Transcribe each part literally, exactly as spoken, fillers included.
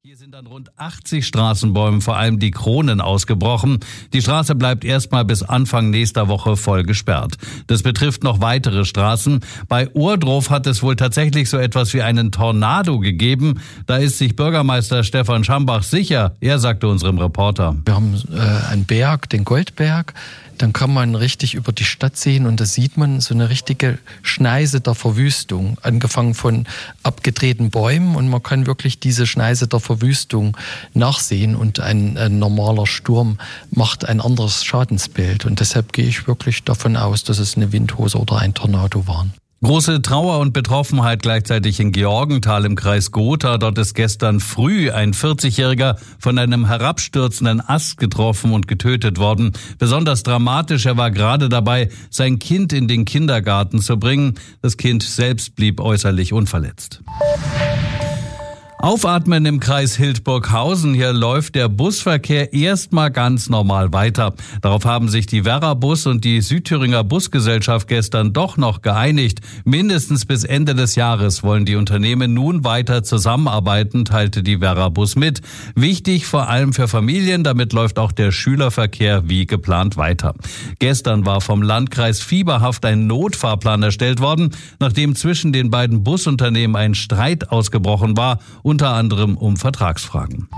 Hier sind an rund achtzig Straßenbäumen vor allem die Kronen ausgebrochen. Die Straße bleibt erstmal bis Anfang nächster Woche voll gesperrt. Das betrifft noch weitere Straßen. Bei Ohrdruf hat es wohl tatsächlich so etwas wie einen Tornado gegeben. Da ist sich Bürgermeister Stefan Schambach sicher. Er sagte unserem Reporter: Wir haben äh, einen Berg, den Goldberg. Dann kann man richtig über die Stadt sehen und da sieht man so eine richtige Schneise der Verwüstung, angefangen von abgedrehten Bäumen, und man kann wirklich diese Schneise der Verwüstung nachsehen, und ein, ein normaler Sturm macht ein anderes Schadensbild, und deshalb gehe ich wirklich davon aus, dass es eine Windhose oder ein Tornado waren. Große Trauer und Betroffenheit gleichzeitig in Georgenthal im Kreis Gotha. Dort ist gestern früh ein vierzigjähriger von einem herabstürzenden Ast getroffen und getötet worden. Besonders dramatisch, er war gerade dabei, sein Kind in den Kindergarten zu bringen. Das Kind selbst blieb äußerlich unverletzt. Aufatmen im Kreis Hildburghausen. Hier läuft der Busverkehr erstmal ganz normal weiter. Darauf haben sich die Werra Bus und die Südthüringer Busgesellschaft gestern doch noch geeinigt. Mindestens bis Ende des Jahres wollen die Unternehmen nun weiter zusammenarbeiten, teilte die Werra Bus mit. Wichtig vor allem für Familien, damit läuft auch der Schülerverkehr wie geplant weiter. Gestern war vom Landkreis fieberhaft ein Notfahrplan erstellt worden, nachdem zwischen den beiden Busunternehmen ein Streit ausgebrochen war, unter anderem um Vertragsfragen.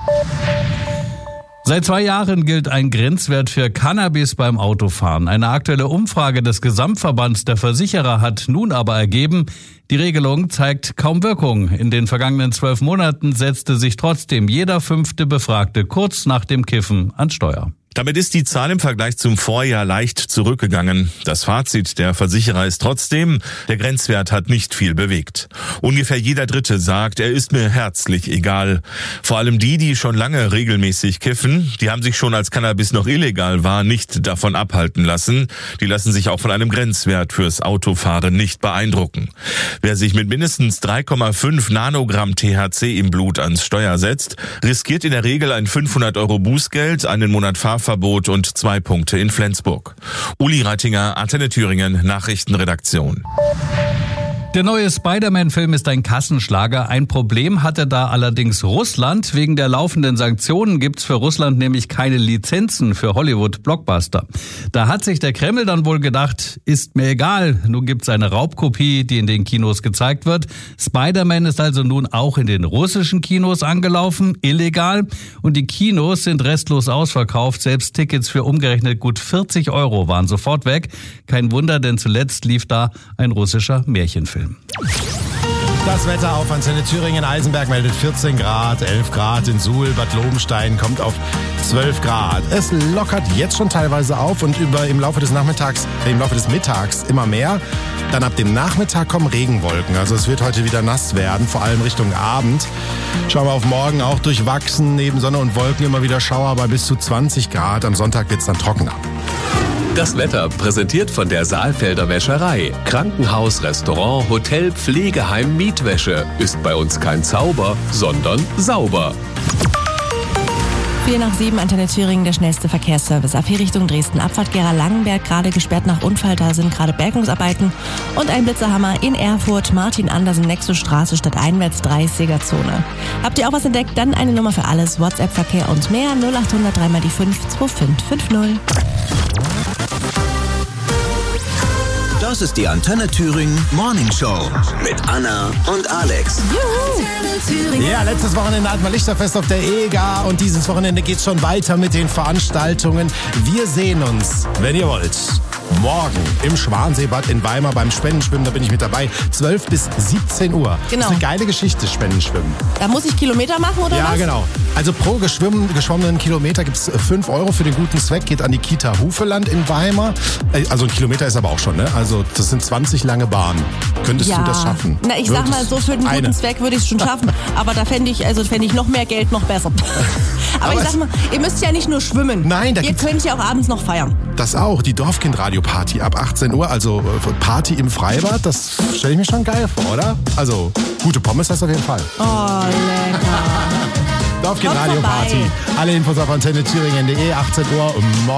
Seit zwei Jahren gilt ein Grenzwert für Cannabis beim Autofahren. Eine aktuelle Umfrage des Gesamtverbands der Versicherer hat nun aber ergeben, die Regelung zeigt kaum Wirkung. In den vergangenen zwölf Monaten setzte sich trotzdem jeder fünfte Befragte kurz nach dem Kiffen ans Steuer. Damit ist die Zahl im Vergleich zum Vorjahr leicht zurückgegangen. Das Fazit der Versicherer ist trotzdem, der Grenzwert hat nicht viel bewegt. Ungefähr jeder Dritte sagt, er ist mir herzlich egal. Vor allem die, die schon lange regelmäßig kiffen, die haben sich schon, als Cannabis noch illegal war, nicht davon abhalten lassen. Die lassen sich auch von einem Grenzwert fürs Autofahren nicht beeindrucken. Wer sich mit mindestens drei Komma fünf Nanogramm T H C im Blut ans Steuer setzt, riskiert in der Regel ein fünfhundert Euro Bußgeld, einen Monat Fahrverbot und zwei Punkte in Flensburg. Uli Reitinger, Antenne Thüringen, Nachrichtenredaktion. Der neue Spider-Man-Film ist ein Kassenschlager. Ein Problem hatte da allerdings Russland. Wegen der laufenden Sanktionen gibt's für Russland nämlich keine Lizenzen für Hollywood-Blockbuster. Da hat sich der Kreml dann wohl gedacht, ist mir egal. Nun gibt's eine Raubkopie, die in den Kinos gezeigt wird. Spider-Man ist also nun auch in den russischen Kinos angelaufen, illegal. Und die Kinos sind restlos ausverkauft. Selbst Tickets für umgerechnet gut vierzig Euro waren sofort weg. Kein Wunder, denn zuletzt lief da ein russischer Märchenfilm. Das Wetter auf Antenne Thüringen. Eisenberg meldet vierzehn Grad, elf Grad in Suhl, Bad Lobenstein kommt auf zwölf Grad. Es lockert jetzt schon teilweise auf und über im Laufe des Nachmittags, äh, im Laufe des Mittags immer mehr. Dann ab dem Nachmittag kommen Regenwolken. Also es wird heute wieder nass werden, vor allem Richtung Abend. Schauen wir auf morgen, auch durchwachsen, neben Sonne und Wolken immer wieder Schauer bei bis zu zwanzig Grad. Am Sonntag wird es dann trockener. Das Wetter präsentiert von der Saalfelder Wäscherei. Krankenhaus, Restaurant, Hotel, Pflegeheim, Mietwäsche. Ist bei uns kein Zauber, sondern sauber. vier nach sieben, Antenne Thüringen, der schnellste Verkehrsservice. A vier Richtung Dresden, Abfahrt Gera-Langenberg, gerade gesperrt nach Unfall, da sind gerade Bergungsarbeiten. Und ein Blitzerhammer in Erfurt, Martin Andersen, Nexusstraße, stadteinwärts dreißiger-Zone. Habt ihr auch was entdeckt? Dann eine Nummer für alles, WhatsApp-Verkehr und mehr, null acht hundert drei mal die fünf zwei fünf fünf null. Das ist die Antenne Thüringen Morning Show mit Anna und Alex. Juhu. Ja, letztes Wochenende hatten wir Lichterfest auf der E G A und dieses Wochenende geht's schon weiter mit den Veranstaltungen. Wir sehen uns, wenn ihr wollt, morgen im Schwanseebad in Weimar beim Spendenschwimmen. Da bin ich mit dabei, zwölf bis siebzehn Uhr. Genau. Das ist eine geile Geschichte, Spendenschwimmen. Da muss ich Kilometer machen, oder ja, was? Ja, genau. Also pro geschwommen, geschwommenen Kilometer gibt's fünf Euro für den guten Zweck. Geht an die Kita Hufeland in Weimar. Also ein Kilometer ist aber auch schon, ne? Also das sind zwanzig lange Bahnen. Könntest ja. du das schaffen? Na, ich sag mal so, für den guten eine. Zweck würde ich es schon schaffen. Aber da fände ich, also fände ich noch mehr Geld noch besser. Aber, aber ich sag mal, ihr müsst ja nicht nur schwimmen. Nein, da ihr könnt ja auch abends noch feiern. Das auch, die Dorfkind-Radio-Party ab achtzehn Uhr, also Party im Freibad, das stelle ich mir schon geil vor, oder? Also, gute Pommes hast du auf jeden Fall. Oh, lecker. Dorfkind-Radio-Party. Alle Infos auf antenne thüringen punkt de, achtzehn Uhr.